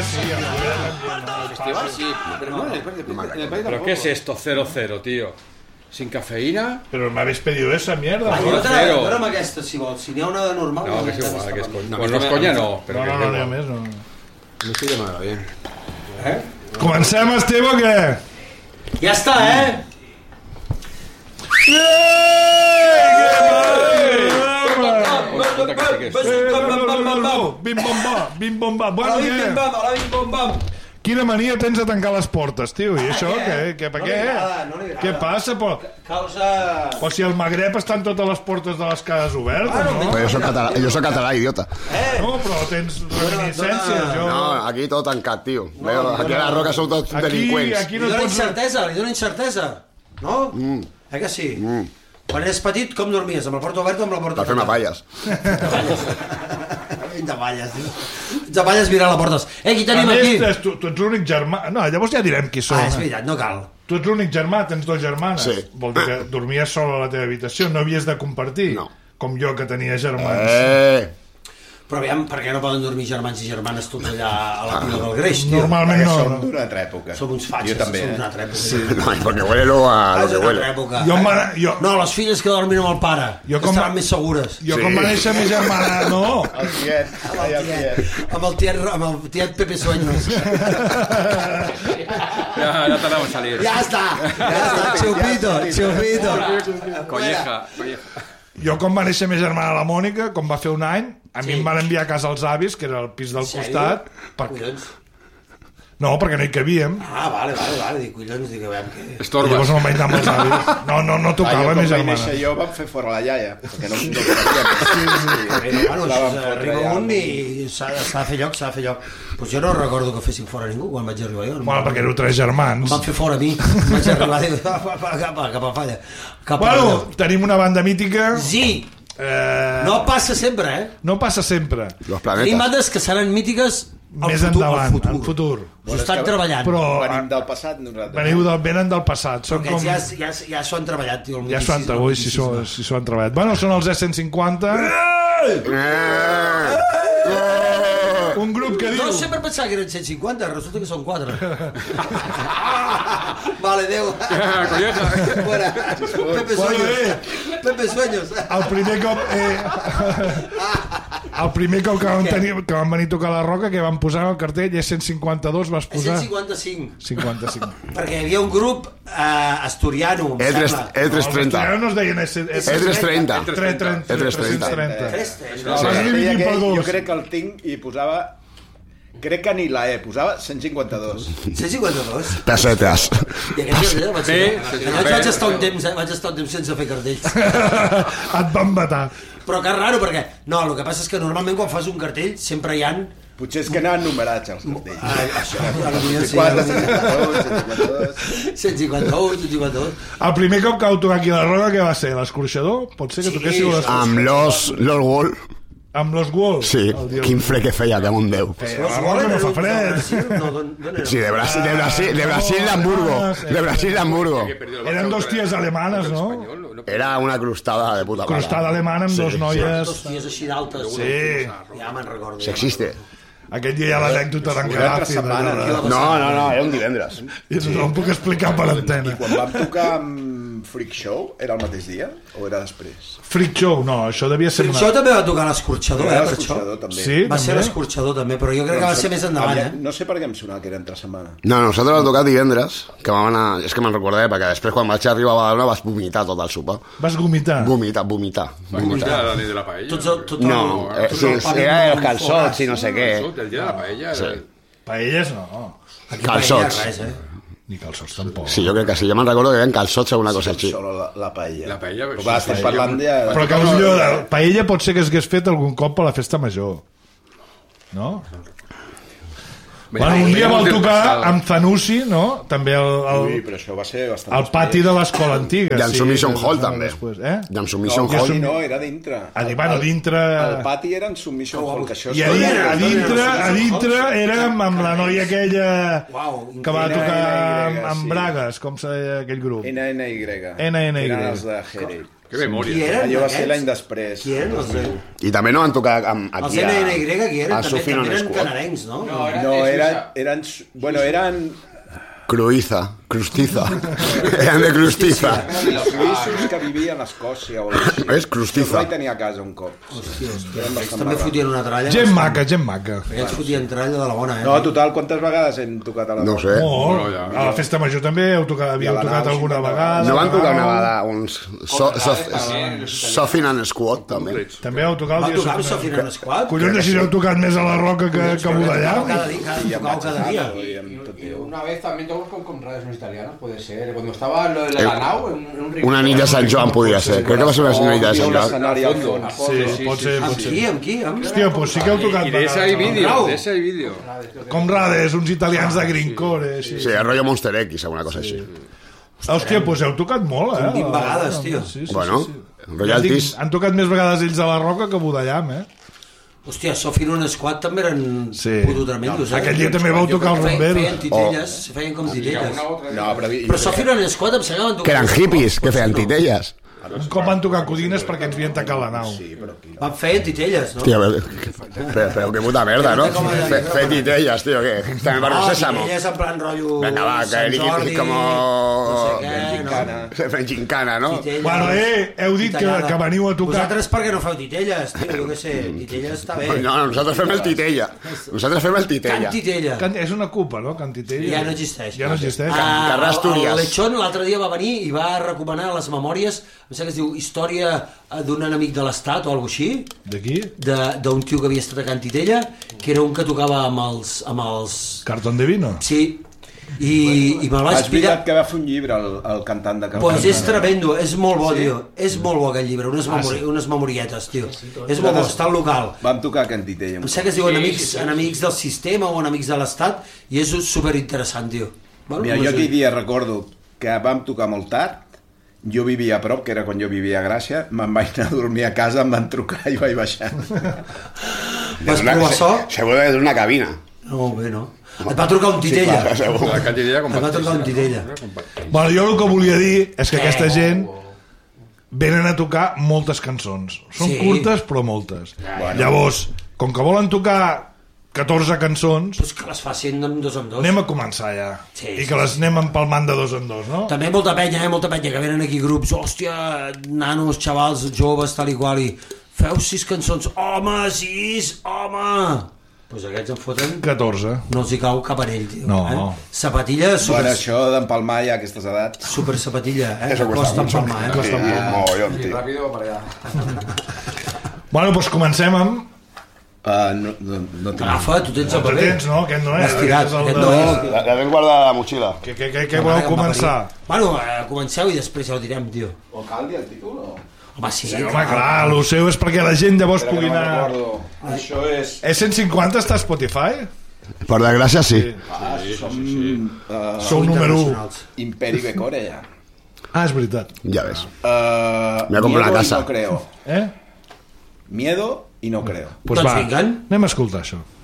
Festival sí. ¿Pero qué es esto? 0-0, tío. ¿Sin cafeína? Pero me habéis pedido esa mierda. Dóna'm aquesta, si vols. Si n'hi ha una de normal... No, que és igual, que és conya. Bueno, no és conya, no. No, n'hi ha més, no. No estoy de mala bien. Comencem, Esteve, o què? Ja està, Bim, bom, ba. Bueno, què? Quina mania tens de tancar les portes, tio? I això, què? Per què? Què passa? Però si al Magreb estan totes les portes de les cases obertes, no? Jo soc català, idiota. No, però tens reminiscències. No, aquí tot tancat, tio. Aquí a la Roca sou tots delinqüents. Li dona incertesa, no? Que sí? Quan eres petit, com dormies? Amb la porta oberta o amb la porta Per fer-me palles. De balles, tio. De balles mirant la porta. Qui tenim aquí? A més, tu ets l'únic germà... No, llavors ja direm qui són. És veritat, no cal. Tu ets l'únic germà, tens dues germanes. Sí. Vol dir que dormies sol a la teva habitació, no havies de compartir. No. Com jo, que tenia germans. Però aviam, per què no poden dormir germans i germanes tots allà a la pila del greix, tio? Normalment no. Som d'una altra època. Som uns fatxes, som d'una altra època. Sí, no, perquè huele lo a lo que huele. No, les filles que dormin amb el pare, que estaran més segures. Jo com va néixer mi germana, no. El tiet. Amb el tiet Pepe Sueños. Ya te la vamos a salir. Ja està, xupito. Colleja. Jo com va néixer mi germana la Mònica, com va fer un any, a mi em van enviar a casa els avis, que era el pis del costat. Collons. No, perquè no hi cabíem. Vale. Dic, collons, dic, a veure què... Estorbes. Llavors me'n vaig anar amb els avis. No tocava mi germana. Jo vam fer fora la iaia, perquè no calia. Arriba un i s'ha de fer lloc. Pues jo no recordo que fessin fora ningú quan vaig arribar jo. Bueno, perquè éreu tres germans. Em van fer fora a mi. Vaig arribar cap a Falla. Bueno, tenim una banda mítica. Sí. No passa sempre, No passa sempre. Los Tenim planetes. bandes que seran mítiques Més endavant, al futur. Ho estan treballant. Però Venim del passat, nosaltres. venen del passat. Són com... Ja s'ho han treballat, tio. Ja s'ho han treballat, si s'ho han treballat. Bueno, són els E150. Un grup que diu... No, sempre pensava que eren 150, resulta que són 4. Vale, adéu. Fuera. Pepe Sueños. El primer cop que van venir a tocar la Roca, que van posar el cartell, és 152, vas posar... 155. 55. Perquè hi havia un grup asturiano, em sembla. E330. No es deien E330. Jo crec que el tinc i posava... Crec que ni la E, posava 152. 152? Pessetes. I aquest dia vaig estar un temps sense fer cartells. Et van matar. Però que raro, perquè... No, el que passa és que normalment quan fas un cartell sempre hi ha... Potser és que anaven numerats els cartells. Això, a la millor sí. 152. 152. El primer cop que vau tocar aquí a la Roca, què va ser? L'escorxador? Pot ser que toquéssiu l'escorxador? Amb los Wall. Amb los Wolves? Sí, quin fred que feia, que amb un Déu. No fa fred. Sí, de Brasil d'Hamburgo. De Brasil d'Hamburgo. Eren dos ties alemanes, no? Era una crustada de puta mare. Crustada alemana amb dos noies. Dos ties així d'altes. Sí. Ja me'n recordo. Sexiste. Aquest dia hi ha l'anècdota d'en Gaddafi. No, era un divendres. No ho puc explicar per antena. I quan vam tocar amb Freak Show, era el mateix dia o era després? Freak Show, no, això devia ser... Freak Show també va tocar l'escorxador, per això. Sí, va ser l'escorxador també, però jo crec que va ser més endavant, No sé per què em sonava que era entre setmana. No, nosaltres vam tocar divendres, que vam anar... És que me'n recordé, perquè després quan vaig arribar a Badalona vas vomitar tot el sopar. Vas vomitar? Vomitar. Vas vomitar la nit de la paella? No, era els calçots i no sé què. El dia de la paella? Paelles no. Calçots. Ni calçots tampoc. Sí, jo crec que sí. Jo me'n recordo que eren calçots o una cosa així. Solo la paella. La paella... Però clar, estem parlant de... Però que potser paella pot ser que s'hagués fet algun cop a la festa major. No? Bueno, un dia vol tocar amb Zanussi, no? També Ui, però això va ser bastant... al pati de l'escola antiga. I en Submission Hall, també. I en Submission Hall. No, era dintre. Bueno, dintre... El pati era en Submission Hall, que això... I a dintre érem amb la noia aquella que va tocar amb Bragues, com s'ha dit aquell grup? NNY. NNY. Eren els de Jerez. Que memòria. Qui eren Allò va ser aquests? l'any després. Qui eren els de... I també no van tocar Els aquí NNY, qui eren? a També Sofino eren Squad. canarencs, no? No, eren Crustiza. Eren de Crustiza. els suïssos que vivien a Escòcia o així. És Crustiza. Jo vaig tenir a casa un cop. Hòstia, ells també fotien una tralla. Gent maca, gent maca. Aquells fotien tralla de la bona, No, total, quantes vegades hem tocat a la No ho sé. Molt. A la festa major també havíeu tocat alguna vegada. No van tocar una vegada uns Sofin and Squad, també. També heu tocat Va el dia tocar amb Sofina en Squad? Collons, així heu tocat més a la Roca que a Budallà. Tocau cada dia. Y una vez también tocamos con radios no italianos, puede ser. Cuando estaba lo de la nau, en un rincón. Una nit de Sant Joan podia ser. Crec que va ser una nit de Sant Joan. l'escenari al fons. Sí, pot ser. Amb qui? Hòstia, doncs sí que heu tocat Y de ese hay vídeo, Bravo. de ese hay vídeo. com Rades, uns italians de Greencore. Així. Sí, el rotllo Monster X, alguna cosa així. Hòstia, doncs heu tocat molt, eh? 20 vegades, tio. Sí, sí, Bueno, sí. royalties. Han tocat més vegades ells a la Roca que a Budallam, eh? Hòstia, Sofina en Squad també eren Sí. puto tremendos, eh? Aquell dia també vau tocar els bomberos. Feien titelles, feien com titelles. No, Però Sofina en Squad em sembla que van tocar... Que eren hippies, que feien titelles. Un cop van tocar codines perquè ens havien tacat la nau. Van feien titelles, no? Hòstia, però que puta merda, no? Fer titelles, tio, que està en el barrio Sésamo. Titelles en plan rotllo... Venga, va, que Sant Jordi, como... no sé què, no? Fent gincana, no? Titelles. Bueno, heu dit que veniu a tocar... Vosaltres per què no feu titelles, tio? Jo què sé, titelles està bé. No, nosaltres fem el titella. Nosaltres fem el titella. Can Titella. És una cupa, no? Cantitella. Ja no existeix. Ja no existeix. Carrer Astúries. El Lechón l'altre dia va venir i va recomanar les memòries, em sembla que es diu Història d'un enemic de l'Estat o alguna cosa així, D'aquí? d'un tio que havia estat a Can Titella, que era un que tocava amb els... Cartón de vino? Sí, i me'l vaig Has pillar. mirat que va fer un llibre el cantant de Can Pues és Titella. tremendo, és molt bo, tio. És molt bo aquell llibre, unes memorietes, tio. És molt bo, està al local. Vam tocar a Can Titella. Em sembla que es diu enemics del sistema o enemics de l'Estat i és superinteressant, tio. Bueno, Mira, no jo sé. aquell dia recordo que vam tocar molt tard, jo vivia a prop, que era quan jo vivia a Gràcia, me'n vaig anar a dormir a casa, em van trucar i vaig baixar. Vas provar so? Segur que és una cabina. No, bé, no. Et va trucar un titella. La cantidad Et va trucar un titella. Bueno, jo el que volia dir és que aquesta gent venen a tocar moltes cançons. Són Sí. curtes, però moltes. Llavors, com que volen tocar 14 cançons, Pues que les facin amb dos. anem a començar ja. Sí, I sí, que les anem empalmant de dos en dos, no? També molta penya, que venen aquí grups, hòstia, nanos, xavals, joves, tal i qual, i feu 6 cançons, home, 6, home! Pues aquests en foten, 14. no els hi cau cap anell, tio. No. Sapatilla, super, Bueno, això d'empalmar ja a aquestes edats... super sapatilla, Eso costa empalmar, costa Sí, mogollón, tio. Rápido para allá. Bueno, doncs comencem amb... No tinc... Agafa, tu tens el El paper. tens, no? Aquest no és. L'has tirat, Aquest és el aquest de- no és. La tens guardada a la motxilla. Què voleu començar? Bueno, comenceu i després ja ho direm, tio. O cal dir el títol o...? Home, sí. Sí, home, clar, el seu és perquè la gent llavors pugui anar... Això és... E150 està a Spotify? Per desgràcia, sí. Sou número 1. Imperi Becore, ja. Ah, és veritat. Ja ves. Miedo comprar una y casa. no creo. Eh? Miedo y no creo. Pues Doncs va, vinga. anem a escoltar això.